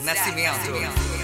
Nascimento.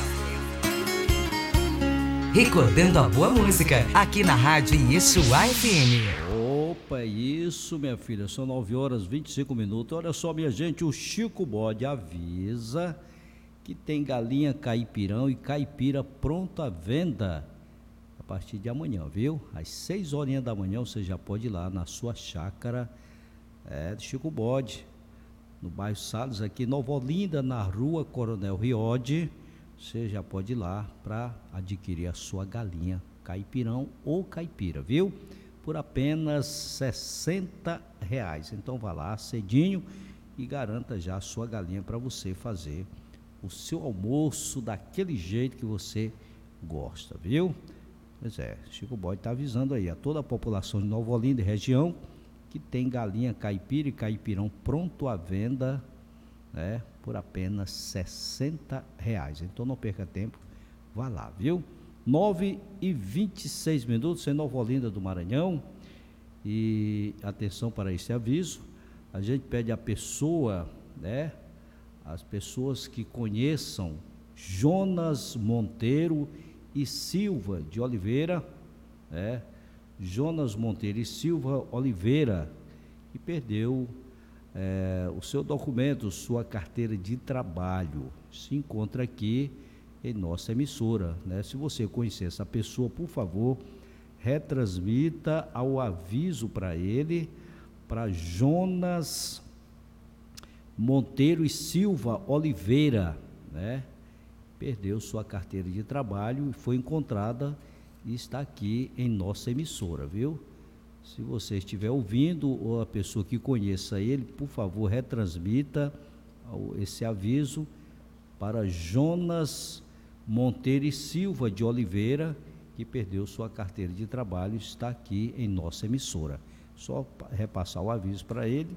Recordando a boa música, aqui na Rádio Yeshua FM. Opa, é isso, minha filha, são 9h25. Olha só, minha gente, o Chico Bode avisa que tem galinha caipirão e caipira pronto à venda a partir de amanhã, viu? Às 6h da manhã você já pode ir lá na sua chácara do Chico Bode, no bairro Salles, aqui em Nova Olinda, na rua Coronel Riode. Você já pode ir lá para adquirir a sua galinha caipirão ou caipira, viu? Por apenas R$60. Então vá lá cedinho e garanta já a sua galinha para você fazer o seu almoço daquele jeito que você gosta, viu? Pois é, Chico Bode está avisando aí a toda a população de Nova Olinda e região que tem galinha caipira e caipirão pronto à venda, né, por apenas R$60. Então não perca tempo, vá lá, viu? 9h26 em Nova Olinda do Maranhão. E atenção para esse aviso, a gente pede a pessoa, né, as pessoas que conheçam Jonas Monteiro e Silva de Oliveira, né, Jonas Monteiro e Silva Oliveira, que perdeu o seu documento, sua carteira de trabalho, se encontra aqui em nossa emissora, né? Se você conhecer essa pessoa, por favor, retransmita ao aviso para ele, para Jonas Monteiro e Silva Oliveira, né? Perdeu sua carteira de trabalho e foi encontrada e está aqui em nossa emissora, viu? Se você estiver ouvindo ou a pessoa que conheça ele, por favor, retransmita esse aviso para Jonas Monteiro e Silva de Oliveira, que perdeu sua carteira de trabalho e está aqui em nossa emissora. Só repassar o aviso para ele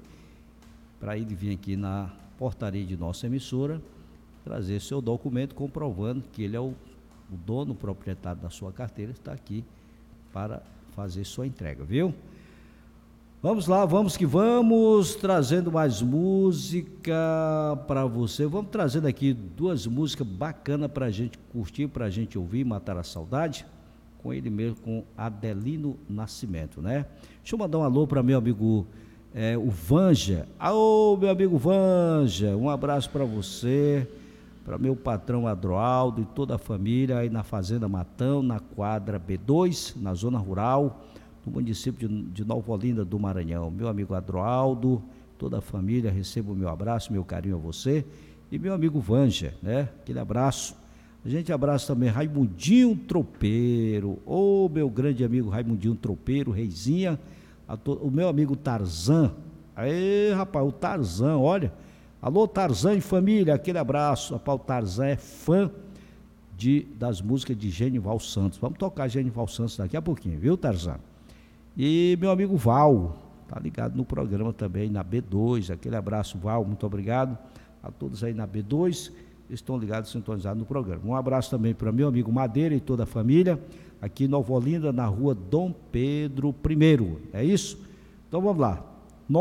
vir aqui na portaria de nossa emissora, trazer seu documento comprovando que ele é o dono, o proprietário da sua carteira, está aqui para fazer sua entrega, viu? Vamos lá, vamos que vamos, trazendo mais música para você. Vamos trazendo aqui duas músicas bacanas para a gente curtir, para a gente ouvir, matar a saudade, com ele mesmo, com Adelino Nascimento, né? Deixa eu mandar um alô para meu amigo o Vanja. Alô, meu amigo Vanja, um abraço para você, para meu patrão Adroaldo e toda a família aí na Fazenda Matão, na quadra B2, na zona rural, no município de Nova Olinda do Maranhão. Meu amigo Adroaldo, toda a família, recebo o meu abraço, meu carinho a você, e meu amigo Vanja, né? Aquele abraço. A gente abraça também Raimundinho Tropeiro, meu grande amigo Raimundinho Tropeiro, Reizinha, o meu amigo Tarzan. Aí, rapaz, o Tarzan, olha. Alô, Tarzan e família, aquele abraço. Rapaz, o Tarzan é fã das músicas de Genival Santos. Vamos tocar Genival Santos daqui a pouquinho, viu, Tarzan? E meu amigo Val, tá ligado no programa também, na B2. Aquele abraço, Val, muito obrigado a todos aí na B2, estão ligados, sintonizados no programa. Um abraço também para meu amigo Madeira e toda a família, aqui em Nova Olinda, na rua Dom Pedro I. É isso? Então vamos lá.